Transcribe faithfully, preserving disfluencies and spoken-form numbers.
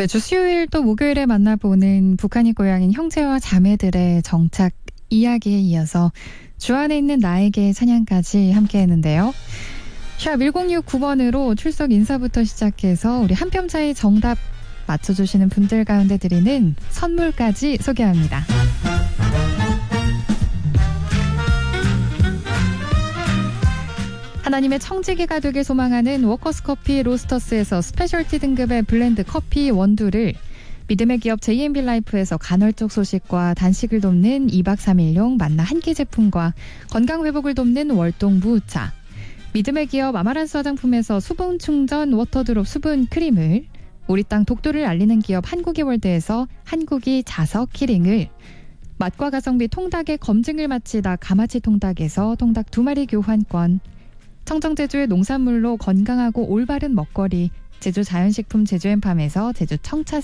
매주 수요일 또 목요일에 만나보는 북한이 고향인 형제와 자매들의 정착 이야기에 이어서 주안에 있는 나에게 찬양까지 함께했는데요. 샵 일공육구 번으로 출석 인사부터 시작해서 우리 한 뼘 차이 정답 맞춰주시는 분들 가운데 드리는 선물까지 소개합니다. 하나님의 청지기가 되길 소망하는 워커스커피 로스터스에서 스페셜티 등급의 블렌드 커피 원두를, 믿음의 기업 제이엠비라이프에서 간헐적 소식과 단식을 돕는 이박 삼일용 만나 한 끼 제품과 건강회복을 돕는 월동 무우차, 믿음의 기업 아마란스 화장품에서 수분 충전 워터드롭 수분 크림을, 우리 땅 독도를 알리는 기업 한국이월드에서 한국이 자석 키링을, 맛과 가성비 통닭의 검증을 마치다 가마치 통닭에서 통닭 두 마리 교환권, 청정제주의 농산물로 건강하고 올바른 먹거리 제주 자연식품 제주엠팜에서 제주 청차